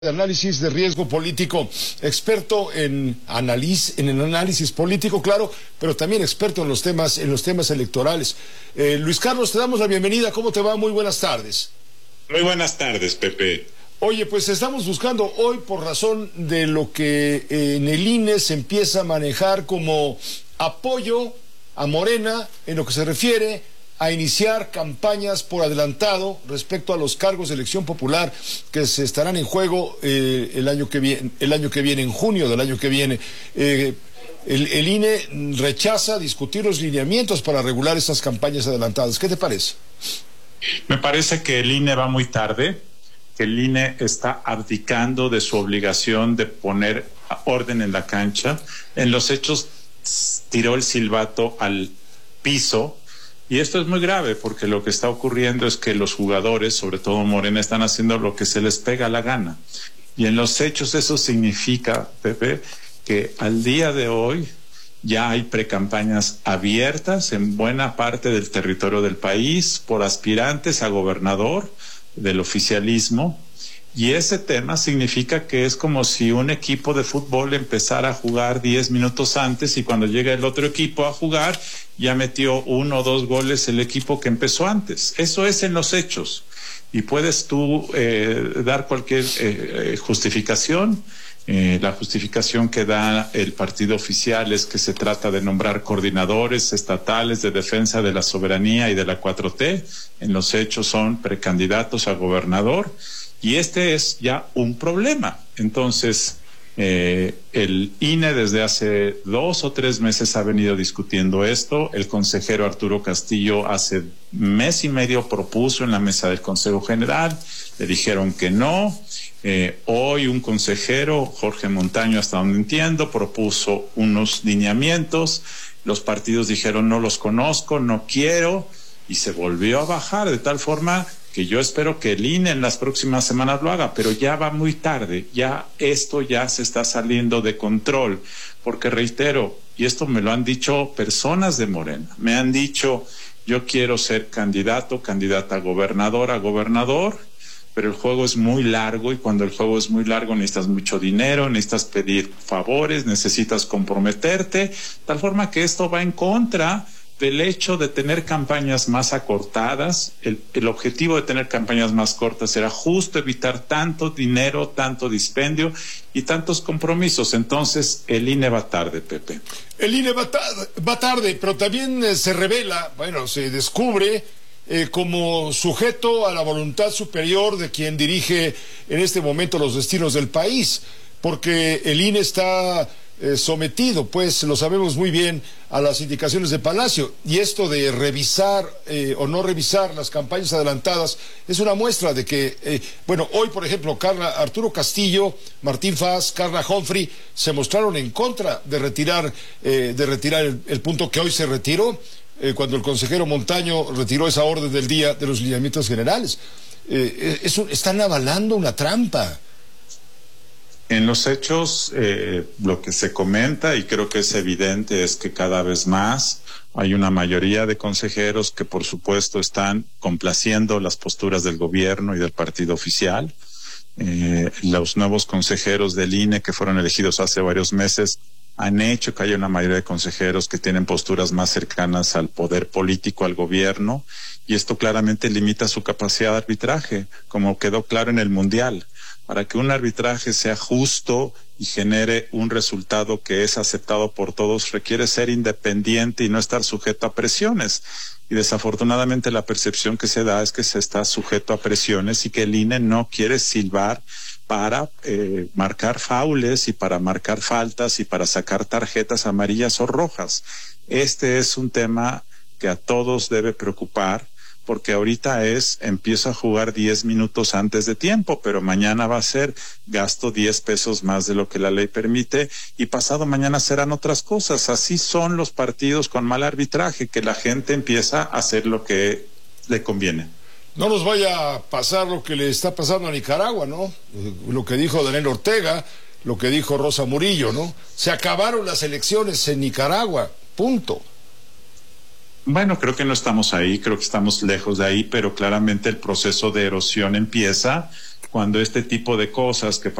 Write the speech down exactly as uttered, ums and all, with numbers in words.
de análisis de riesgo político, experto en análisis, en el análisis político, claro, pero también experto en los temas, en los temas electorales. Eh, Luis Carlos, te damos la bienvenida. ¿Cómo te va? Muy buenas tardes. Muy buenas tardes, Pepe. Oye, pues estamos buscando hoy, por razón de lo que eh, en el I N E se empieza a manejar como apoyo a Morena en lo que se refiere a iniciar campañas por adelantado respecto a los cargos de elección popular que se estarán en juego eh, el año que viene, el año que viene, en junio del año que viene. Eh, el, el I N E rechaza discutir los lineamientos para regular estas campañas adelantadas. ¿Qué te parece? Me parece que el I N E va muy tarde, que el I N E está abdicando de su obligación de poner orden en la cancha. En los hechos tiró el silbato al piso. Y esto es muy grave porque lo que está ocurriendo es que los jugadores, sobre todo Morena, están haciendo lo que se les pega la gana. Y en los hechos eso significa, Pepe, que al día de hoy ya hay precampañas abiertas en buena parte del territorio del país por aspirantes a gobernador del oficialismo. Y ese tema significa que es como si un equipo de fútbol empezara a jugar diez minutos antes y cuando llega el otro equipo a jugar ya metió uno o dos goles el equipo que empezó antes. Eso es en los hechos. Y puedes tú eh, dar cualquier eh, justificación. Eh, la justificación que da el partido oficial es que se trata de nombrar coordinadores estatales de defensa de la soberanía y de la cuatro T. En los hechos son precandidatos a gobernador. Y este es ya un problema. Entonces, eh, el I N E desde hace dos o tres meses ha venido discutiendo esto. El consejero Arturo Castillo hace mes y medio propuso en la mesa del Consejo General. Le dijeron que no. Eh, hoy un consejero, Jorge Montaño, hasta donde entiendo, propuso unos lineamientos. Los partidos dijeron no los conozco, no quiero. Y se volvió a bajar de tal forma que yo espero que el I N E en las próximas semanas lo haga, pero ya va muy tarde, ya esto ya se está saliendo de control, porque reitero, y esto me lo han dicho personas de Morena, me han dicho, yo quiero ser candidato, candidata a gobernador, a gobernador, pero el juego es muy largo y cuando el juego es muy largo necesitas mucho dinero, necesitas pedir favores, necesitas comprometerte, tal forma que esto va en contra del hecho de tener campañas más acortadas. El, el objetivo de tener campañas más cortas era justo evitar tanto dinero, tanto dispendio y tantos compromisos. Entonces, el I N E va tarde, Pepe. El I N E va, tar va tarde, pero también eh, se revela, bueno, se descubre eh, como sujeto a la voluntad superior de quien dirige en este momento los destinos del país, porque el I N E está Eh, sometido, pues lo sabemos muy bien, a las indicaciones de Palacio, y esto de revisar eh, o no revisar las campañas adelantadas es una muestra de que, eh, bueno, hoy por ejemplo Carla, Arturo Castillo, Martín Faz, Carla Humphrey se mostraron en contra de retirar, eh, de retirar el, el punto que hoy se retiró, eh, cuando el consejero Montaño retiró esa orden del día de los lineamientos generales. Eh, es un, están avalando una trampa. En los hechos, eh, lo que se comenta, y creo que es evidente, es que cada vez más hay una mayoría de consejeros que, por supuesto, están complaciendo las posturas del gobierno y del partido oficial. Eh, los nuevos consejeros del I N E que fueron elegidos hace varios meses han hecho que haya una mayoría de consejeros que tienen posturas más cercanas al poder político, al gobierno, y esto claramente limita su capacidad de arbitraje, como quedó claro en el Mundial. Para que un arbitraje sea justo y genere un resultado que es aceptado por todos, requiere ser independiente y no estar sujeto a presiones. Y desafortunadamente la percepción que se da es que se está sujeto a presiones y que el I N E no quiere silbar para eh, marcar faules y para marcar faltas y para sacar tarjetas amarillas o rojas. Este es un tema que a todos debe preocupar, porque ahorita es, empiezo a jugar diez minutos antes de tiempo, pero mañana va a ser, gasto diez pesos más de lo que la ley permite, y pasado mañana serán otras cosas. Así son los partidos con mal arbitraje, que la gente empieza a hacer lo que le conviene. No nos vaya a pasar lo que le está pasando a Nicaragua, ¿no? Lo que dijo Daniel Ortega, lo que dijo Rosa Murillo, ¿no? Se acabaron las elecciones en Nicaragua, punto. Bueno, creo que no estamos ahí, creo que estamos lejos de ahí, pero claramente el proceso de erosión empieza cuando este tipo de cosas que